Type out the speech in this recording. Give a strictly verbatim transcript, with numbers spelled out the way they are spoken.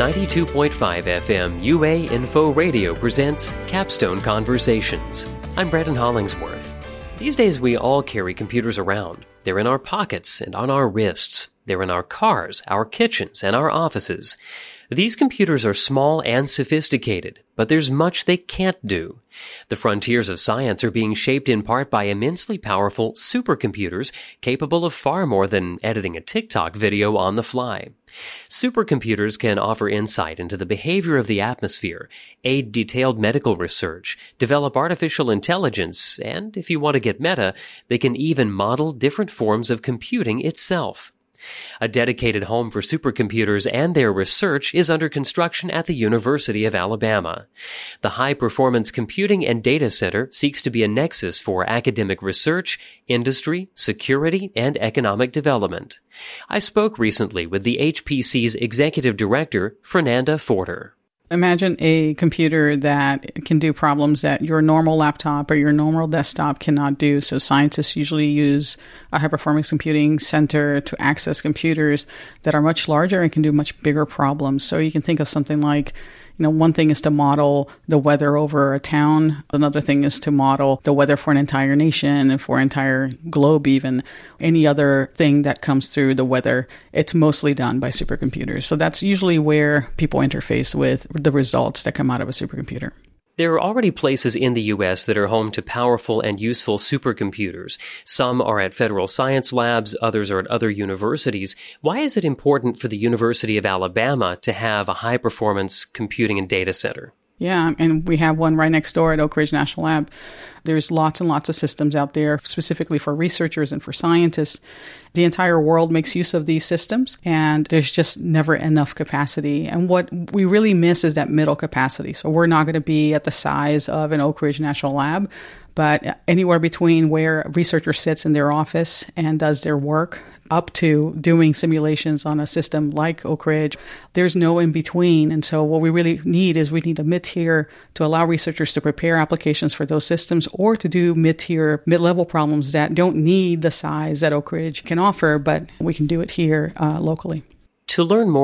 ninety-two point five F M U A Info Radio presents Capstone Conversations. I'm Brandon Hollingsworth. These days we all carry computers around. They're in our pockets and on our wrists. They're in our cars, our kitchens, and our offices. These computers are small and sophisticated, but there's much they can't do. The frontiers of science are being shaped in part by immensely powerful supercomputers capable of far more than editing a TikTok video on the fly. Supercomputers can offer insight into the behavior of the atmosphere, aid detailed medical research, develop artificial intelligence, and, if you want to get meta, they can even model different forms of computing itself. A dedicated home for supercomputers and their research is under construction at the University of Alabama. The High Performance Computing and Data Center seeks to be a nexus for academic research, industry, security, and economic development. I spoke recently with the H P C's executive director, Fernanda Forter. Imagine a computer that can do problems that your normal laptop or your normal desktop cannot do. So scientists usually use a high-performance computing center to access computers that are much larger and can do much bigger problems. So you can think of something like, you know, one thing is to model the weather over a town. Another thing is to model the weather for an entire nation and for an entire globe even. Any other thing that comes through the weather, it's mostly done by supercomputers. So that's usually where people interface with the results that come out of a supercomputer. There are already places in the U S that are home to powerful and useful supercomputers. Some are at federal science labs, others are at other universities. Why is it important for the University of Alabama to have a high-performance computing and data center? Yeah, and we have one right next door at Oak Ridge National Lab. There's lots and lots of systems out there specifically for researchers and for scientists. The entire world makes use of these systems, and there's just never enough capacity. And what we really miss is that middle capacity. So we're not going to be at the size of an Oak Ridge National Lab, but anywhere between where a researcher sits in their office and does their work up to doing simulations on a system like Oak Ridge, there's no in between. And so what we really need is we need a mid-tier to allow researchers to prepare applications for those systems or to do mid-tier, mid-level problems that don't need the size that Oak Ridge can offer, but we can do it here uh, locally. To learn more